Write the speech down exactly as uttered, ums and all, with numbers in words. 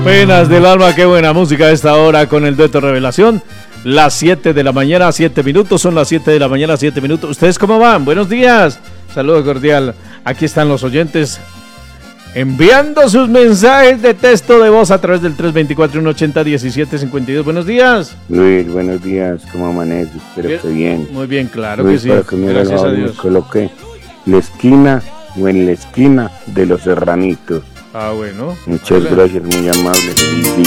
Penas del alma, qué buena música a esta hora con el dueto Revelación. Las siete de la mañana, siete minutos, son las siete de la mañana, siete minutos. ¿Ustedes cómo van? Buenos días. Saludo cordial. Aquí están los oyentes enviando sus mensajes de texto de voz a través del tres dos cuatro, uno ocho cero, uno siete cinco dos. Buenos días. Luis, buenos días. ¿Cómo amanece? Espero Bien. que bien. Muy bien, claro Luis, que sí. para que me Gracias a Dios. Me coloqué la esquina o en la esquina de los serranitos. Ah, bueno. Muchas Hola. gracias, muy amable. Feliz día.